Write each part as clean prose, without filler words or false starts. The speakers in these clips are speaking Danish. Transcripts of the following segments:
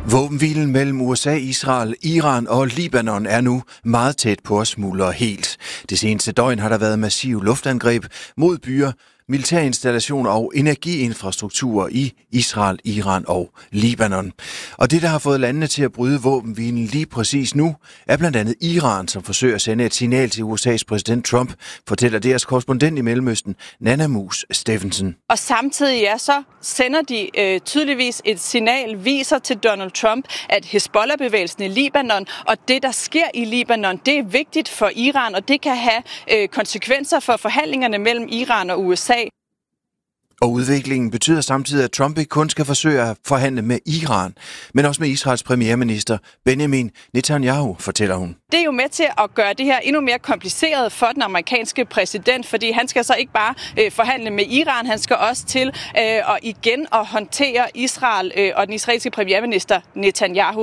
Våbenhvilen mellem USA, Israel, Iran og Libanon er nu meget tæt på at smuldre helt. Det seneste døgn har der været massive luftangreb mod byer, militærinstallationer og energiinfrastrukturer i Israel, Iran og Libanon. Og det, der har fået landene til at bryde våbenhvilen lige præcis nu, er blandt andet Iran, som forsøger at sende et signal til USA's præsident Trump, fortæller deres korrespondent i Mellemøsten, Nanna Mus Steffensen. Og samtidig så sender de tydeligvis et signal, viser til Donald Trump, at Hezbollah-bevægelsen i Libanon og det, der sker i Libanon, det er vigtigt for Iran, og det kan have konsekvenser for forhandlingerne mellem Iran og USA. Og udviklingen betyder samtidig, at Trump ikke kun skal forsøge at forhandle med Iran, men også med Israels premierminister Benjamin Netanyahu, fortæller hun. Det er jo med til at gøre det her endnu mere kompliceret for den amerikanske præsident, fordi han skal så ikke bare forhandle med Iran, han skal også til at håndtere Israel og den israelske premierminister Netanyahu.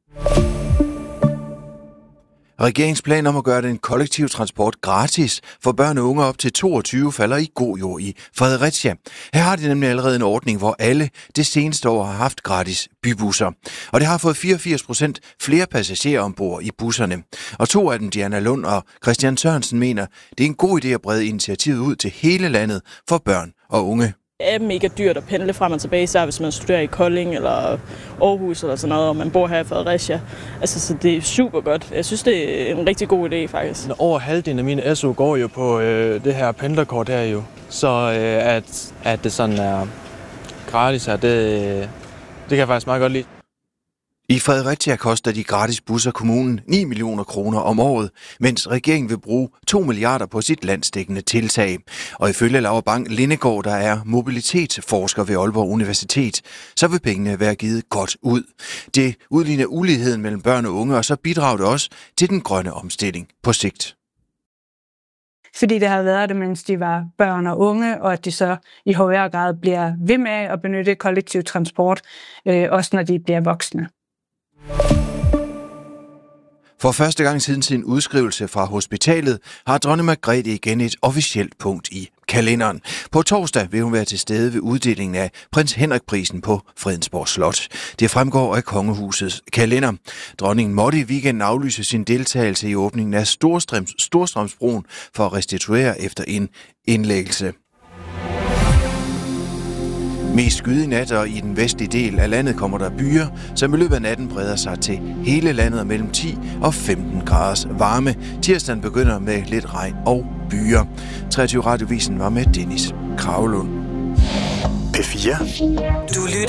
Regeringens plan om at gøre den kollektive transport gratis for børn og unge op til 22 falder i god jord i Fredericia. Her har de nemlig allerede en ordning, hvor alle det seneste år har haft gratis bybusser. Og det har fået 84% flere passagerer ombord i busserne. Og to af dem, Diana Lund og Christian Sørensen, mener, det er en god idé at brede initiativet ud til hele landet for børn og unge. Det er mega dyrt at pendle frem og tilbage, især hvis man studerer i Kolding eller Aarhus eller sådan noget, og man bor her i Fredericia. Altså, så det er super godt. Jeg synes, det er en rigtig god idé, faktisk. Over halvdelen af mine SU går jo på det her pendlerkort her jo. Så at det sådan er gratis her, det kan jeg faktisk meget godt lide. I Fredericia koster de gratis busser kommunen 9 millioner kroner om året, mens regeringen vil bruge 2 milliarder på sit landsdækkende tiltag. Og ifølge Laura Bang-Lindegaard, der er mobilitetsforsker ved Aalborg Universitet, så vil pengene være givet godt ud. Det udligner uligheden mellem børn og unge, og så bidrager det også til den grønne omstilling på sigt. Fordi det har været det, mens de var børn og unge, og at de så i højere grad bliver ved med at benytte kollektiv transport, også når de bliver voksne. For første gang siden sin udskrivelse fra hospitalet har dronning Margrethe igen et officielt punkt i kalenderen. På torsdag vil hun være til stede ved uddelingen af Prins Henrik-prisen på Fredensborg Slot. Det fremgår af kongehusets kalender. Dronningen måtte i weekenden aflyse sin deltagelse i åbningen af Storstrømsbroen for at restituere efter en indlæggelse. Mest skyde i nat, og i den vestlige del af landet kommer der byer, som i løbet af natten breder sig til hele landet mellem 10 og 15 graders varme. Tirsdagen begynder med lidt regn og byer. 23 Radiovisen var med Dennis Kravlund. P4. Du lytter